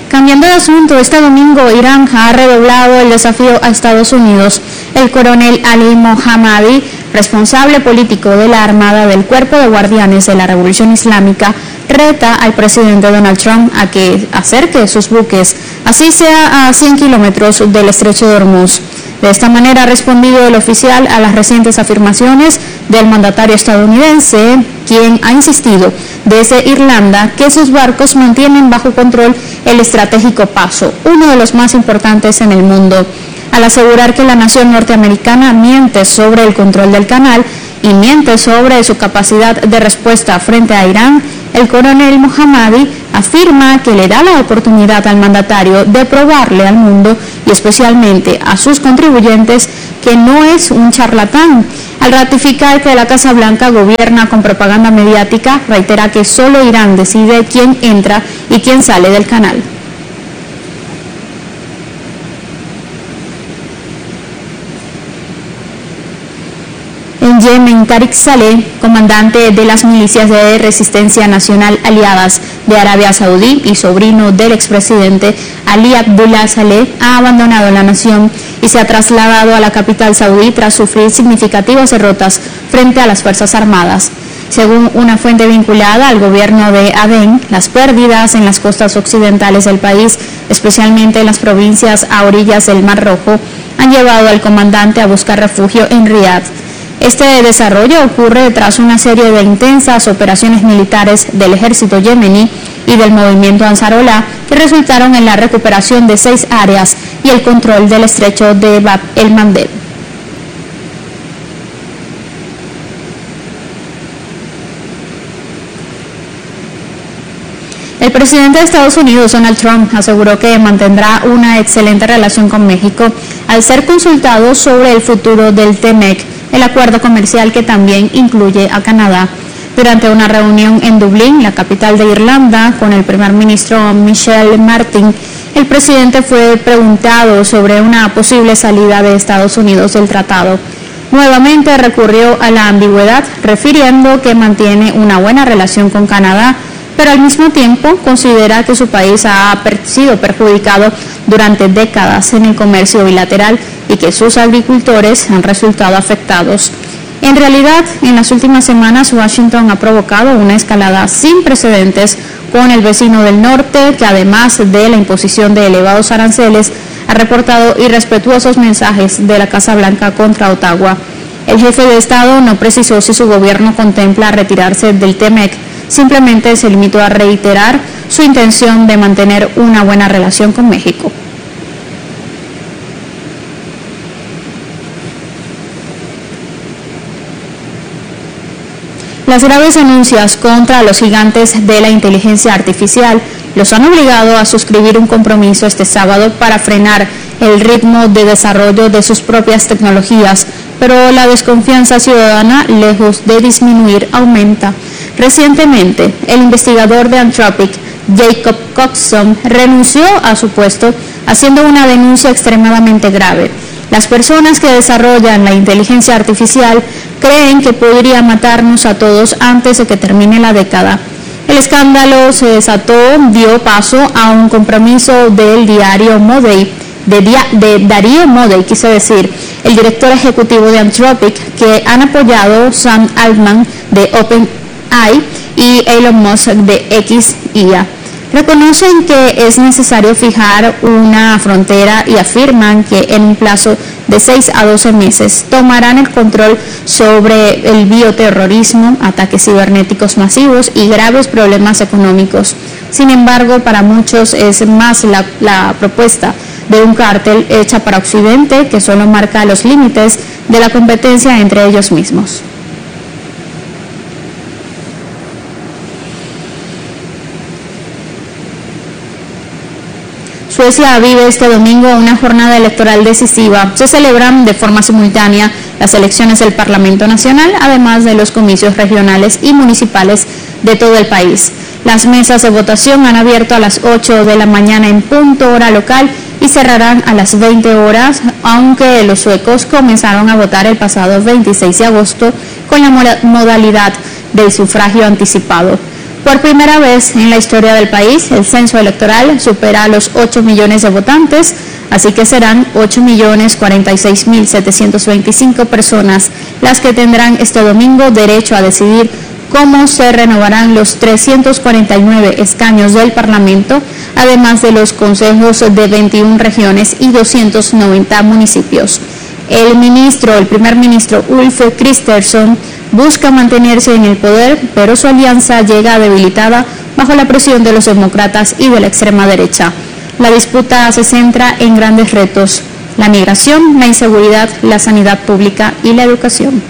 Cambiando de asunto, este domingo Irán ha redoblado el desafío a Estados Unidos. El coronel Ali Mohammadi, responsable político de la Armada del Cuerpo de Guardianes de la Revolución Islámica, reta al presidente Donald Trump a que acerque sus buques, así sea a 100 kilómetros del estrecho de Hormuz. De esta manera ha respondido el oficial a las recientes afirmaciones del mandatario estadounidense, quien ha insistido desde Irlanda que sus barcos mantienen bajo control el estratégico Paso, uno de los más importantes en el mundo. Al asegurar que la nación norteamericana miente sobre el control del canal y miente sobre su capacidad de respuesta frente a Irán, el coronel Mohammadi afirma que le da la oportunidad al mandatario de probarle al mundo y especialmente a sus contribuyentes que no es un charlatán. Al ratificar que la Casa Blanca gobierna con propaganda mediática, reitera que solo Irán decide quién entra y quién sale del canal. En Yemen, Tariq Saleh, comandante de las milicias de resistencia nacional aliadas de Arabia Saudí y sobrino del expresidente Ali Abdullah Saleh, ha abandonado la nación y se ha trasladado a la capital saudí tras sufrir significativas derrotas frente a las Fuerzas Armadas. Según una fuente vinculada al gobierno de Adén, las pérdidas en las costas occidentales del país, especialmente en las provincias a orillas del Mar Rojo, han llevado al comandante a buscar refugio en Riad. Este desarrollo ocurre tras una serie de intensas operaciones militares del ejército yemení y del movimiento Ansarollah que resultaron en la recuperación de 6 áreas y el control del estrecho de Bab el-Mandeb. El presidente de Estados Unidos, Donald Trump, aseguró que mantendrá una excelente relación con México al ser consultado sobre el futuro del TMEC, el acuerdo comercial que también incluye a Canadá. Durante una reunión en Dublín, la capital de Irlanda, con el primer ministro Michel Martin, el presidente fue preguntado sobre una posible salida de Estados Unidos del tratado. Nuevamente recurrió a la ambigüedad, refiriendo que mantiene una buena relación con Canadá, pero al mismo tiempo considera que su país ha sido perjudicado durante décadas en el comercio bilateral y que sus agricultores han resultado afectados. En realidad, en las últimas semanas, Washington ha provocado una escalada sin precedentes con el vecino del norte, que además de la imposición de elevados aranceles, ha reportado irrespetuosos mensajes de la Casa Blanca contra Ottawa. El jefe de Estado no precisó si su gobierno contempla retirarse del TMEC, simplemente se limitó a reiterar su intención de mantener una buena relación con México. Las graves denuncias contra los gigantes de la inteligencia artificial los han obligado a suscribir un compromiso este sábado para frenar el ritmo de desarrollo de sus propias tecnologías, pero la desconfianza ciudadana, lejos de disminuir, aumenta. Recientemente, el investigador de Anthropic, Jacob Coxon, renunció a su puesto, haciendo una denuncia extremadamente grave. Las personas que desarrollan la inteligencia artificial creen que podría matarnos a todos antes de que termine la década. El escándalo se desató, dio paso a un compromiso del diario Modey, de Darío Modey, el director ejecutivo de Anthropic, que han apoyado Sam Altman de OpenAI y Elon Musk de XIA. Reconocen que es necesario fijar una frontera y afirman que en un plazo de 6 a 12 meses tomarán el control sobre el bioterrorismo, ataques cibernéticos masivos y graves problemas económicos. Sin embargo, para muchos es más la propuesta de un cártel hecha para Occidente que solo marca los límites de la competencia entre ellos mismos. Suecia vive este domingo una jornada electoral decisiva. Se celebran de forma simultánea las elecciones del Parlamento Nacional, además de los comicios regionales y municipales de todo el país. Las mesas de votación han abierto a las 8 de la mañana en punto hora local y cerrarán a las 20 horas, aunque los suecos comenzaron a votar el pasado 26 de agosto con la modalidad del sufragio anticipado. Por primera vez en la historia del país, el censo electoral supera a los 8 millones de votantes, así que serán 8.046.725 personas las que tendrán este domingo derecho a decidir cómo se renovarán los 349 escaños del Parlamento, además de los consejos de 21 regiones y 290 municipios. El primer ministro Ulf Kristersson busca mantenerse en el poder, pero su alianza llega debilitada bajo la presión de los demócratas y de la extrema derecha. La disputa se centra en grandes retos: la migración, la inseguridad, la sanidad pública y la educación.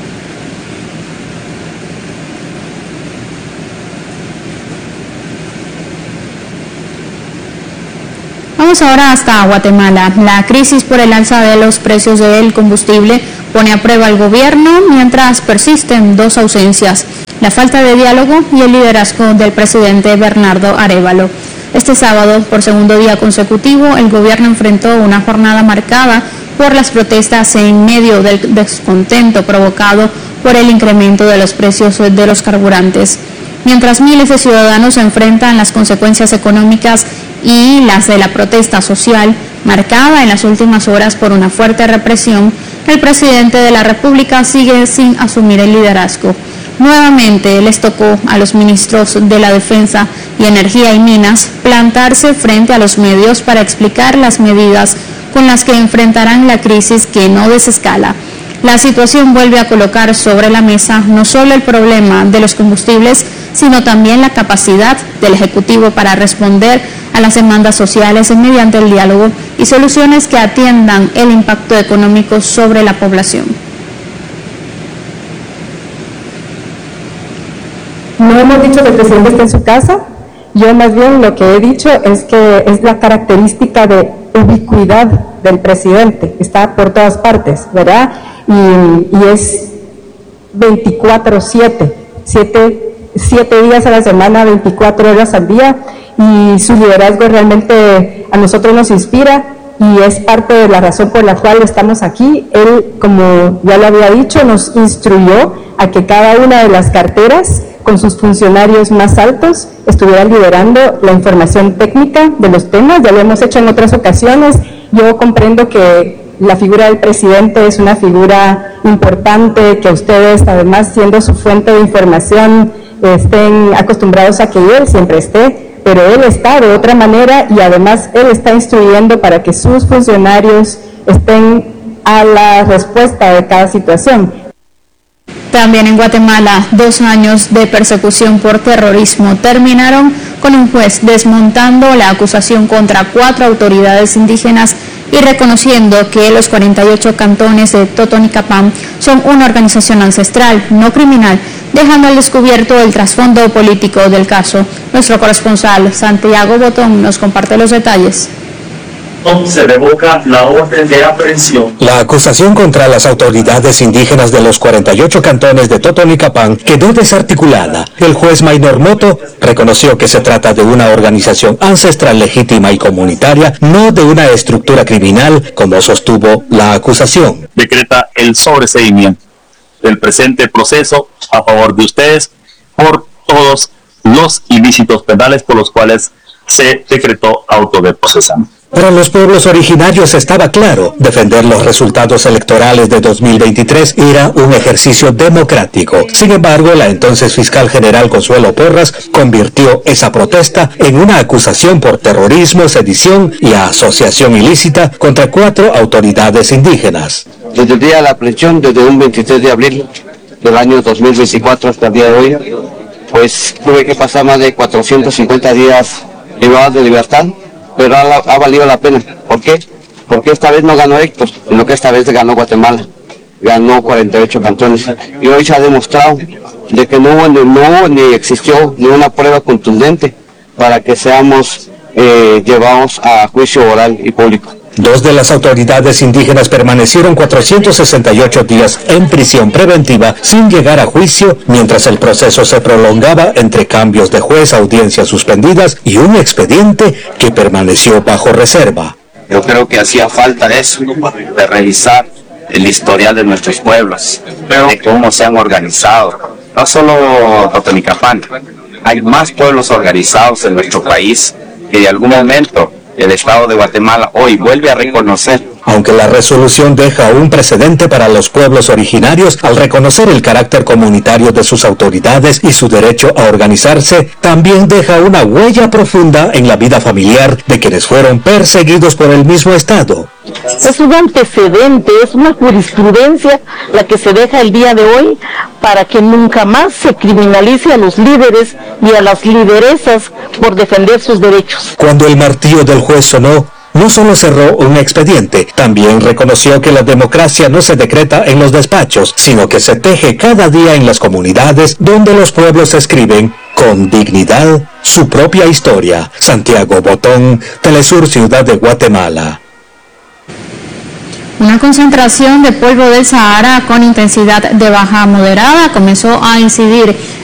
Vamos ahora hasta Guatemala. La crisis por el alza de los precios del combustible pone a prueba al gobierno mientras persisten dos ausencias: la falta de diálogo y el liderazgo del presidente Bernardo Arévalo. Este sábado, por segundo día consecutivo, el gobierno enfrentó una jornada marcada por las protestas en medio del descontento provocado por el incremento de los precios de los carburantes. Mientras miles de ciudadanos enfrentan las consecuencias económicas y las de la protesta social, marcada en las últimas horas por una fuerte represión, el presidente de la República sigue sin asumir el liderazgo. Nuevamente les tocó a los ministros de la Defensa y Energía y Minas plantarse frente a los medios para explicar las medidas con las que enfrentarán la crisis que no desescala. La situación vuelve a colocar sobre la mesa no solo el problema de los combustibles, sino también la capacidad del Ejecutivo para responder a las demandas sociales mediante el diálogo y soluciones que atiendan el impacto económico sobre la población. No hemos dicho que el presidente está en su casa. Yo más bien lo que he dicho es que es la característica de ubicuidad del presidente, está por todas partes, ¿verdad? Y es 24/7, 7 días a la semana, 24 horas al día, y su liderazgo realmente a nosotros nos inspira y es parte de la razón por la cual estamos aquí. Él, como ya lo había dicho, nos instruyó a que cada una de las carteras con sus funcionarios más altos estuvieran liderando la información técnica de los temas. Ya lo hemos hecho en otras ocasiones. Yo comprendo que la figura del presidente es una figura importante, que ustedes, además, siendo su fuente de información, estén acostumbrados a que él siempre esté, pero él está de otra manera y además él está instruyendo para que sus funcionarios estén a la respuesta de cada situación. También en Guatemala, 2 años de persecución por terrorismo terminaron con un juez desmontando la acusación contra 4 autoridades indígenas y reconociendo que los 48 cantones de Totonicapán son una organización ancestral, no criminal, dejando al descubierto el trasfondo político del caso. Nuestro corresponsal Santiago Botón nos comparte los detalles. Se revoca la orden de aprehensión. La acusación contra las autoridades indígenas de los 48 cantones de Totonicapán quedó desarticulada. El juez Maynor Moto reconoció que se trata de una organización ancestral legítima y comunitaria, no de una estructura criminal, como sostuvo la acusación. Decreta el sobreseimiento del presente proceso a favor de ustedes por todos los ilícitos penales por los cuales se decretó auto de procesamiento. Para los pueblos originarios estaba claro, defender los resultados electorales de 2023 era un ejercicio democrático. Sin embargo, la entonces fiscal general Consuelo Porras convirtió esa protesta en una acusación por terrorismo, sedición y asociación ilícita contra 4 autoridades indígenas. Desde el día de la aprehensión, desde un 23 de abril del año 2024 hasta el día de hoy, pues tuve que pasar más de 450 días privados de libertad, pero ha valido la pena. ¿Por qué? Porque esta vez no ganó Héctor, sino que esta vez ganó Guatemala. Ganó 48 cantones. Y hoy se ha demostrado de que no hubo ni existió ni una prueba contundente para que seamos llevados a juicio oral y público. 2 de las autoridades indígenas permanecieron 468 días en prisión preventiva sin llegar a juicio, mientras el proceso se prolongaba entre cambios de juez, audiencias suspendidas y un expediente que permaneció bajo reserva. Yo creo que hacía falta eso, de revisar el historial de nuestros pueblos, de cómo se han organizado, no solo Totonicapán, hay más pueblos organizados en nuestro país que de algún momento el Estado de Guatemala hoy vuelve a reconocer. Aunque la resolución deja un precedente para los pueblos originarios al reconocer el carácter comunitario de sus autoridades y su derecho a organizarse, también deja una huella profunda en la vida familiar de quienes fueron perseguidos por el mismo Estado. Es un antecedente, es una jurisprudencia la que se deja el día de hoy para que nunca más se criminalice a los líderes y a las lideresas por defender sus derechos. Cuando el martillo del juez sonó, no solo cerró un expediente, también reconoció que la democracia no se decreta en los despachos, sino que se teje cada día en las comunidades donde los pueblos escriben con dignidad su propia historia. Santiago Botón, Telesur, Ciudad de Guatemala. Una concentración de polvo del Sahara con intensidad de baja a moderada comenzó a incidir